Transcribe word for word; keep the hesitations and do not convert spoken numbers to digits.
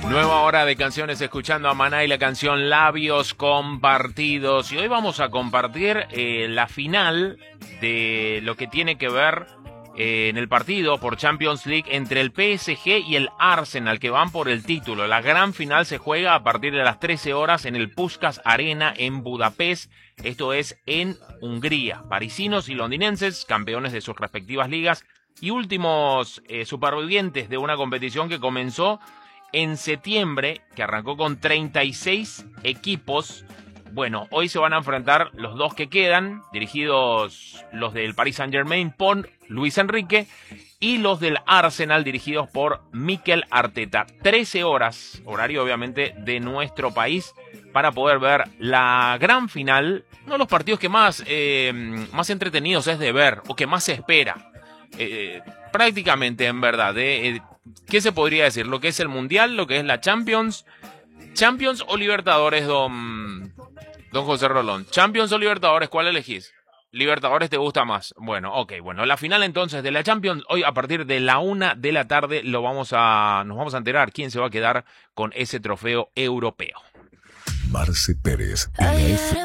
Nueva hora de canciones escuchando a Maná y la canción Labios Compartidos. Y hoy vamos a compartir eh, la final de lo que tiene que ver eh, en el partido por Champions League entre el P S G y el Arsenal, que van por el título. La gran final se juega a partir de las trece horas en el Puskás Arena en Budapest. Esto es en Hungría. Parisinos y londinenses, campeones de sus respectivas ligas y últimos eh, supervivientes de una competición que comenzó en septiembre, que arrancó con treinta y seis equipos. Bueno, hoy se van a enfrentar los dos que quedan, dirigidos los del Paris Saint-Germain por Luis Enrique y los del Arsenal, dirigidos por Mikel Arteta. trece horas, horario obviamente de nuestro país, para poder ver la gran final, uno de los partidos que más, eh, más entretenidos es de ver, o que más se espera. Eh, prácticamente, en verdad, eh, eh, ¿qué se podría decir? Lo que es el Mundial, lo que es la Champions, Champions o Libertadores, don, don José Rolón. Champions o Libertadores, ¿cuál elegís? Libertadores te gusta más. Bueno, ok, bueno, la final entonces de la Champions, hoy a partir de la una de la tarde lo vamos a, nos vamos a enterar quién se va a quedar con ese trofeo europeo. Marce Pérez, en la F